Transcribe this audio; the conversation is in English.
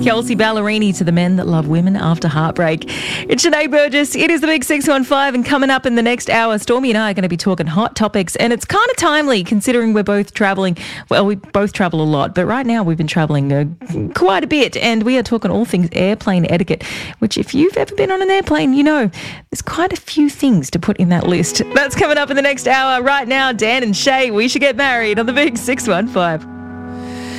Kelsey Ballerini to the men that love women after heartbreak. It's Sinead Burgess. It is the Big 615, and coming up in the next hour, Stormy and I are going to be talking hot topics, and it's kind of timely considering we're both travelling. Well, we both travel a lot, but right now we've been travelling quite a bit, and we are talking all things airplane etiquette, which if you've ever been on an airplane, you know there's quite a few things to put in that list. That's coming up in the next hour. Right now, Dan and Shay, we should get married on the Big 615.